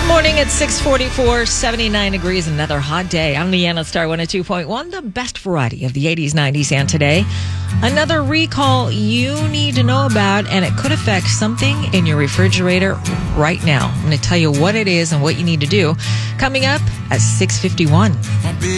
Morning at 6:44, 79 degrees, another hot day. I'm Leanna Star 102.1, the best variety of the 80s, 90s, and today. Another recall you need to know about, and it could affect something in your refrigerator right now. I'm going to tell you what it is and what you need to do coming up at 6:51.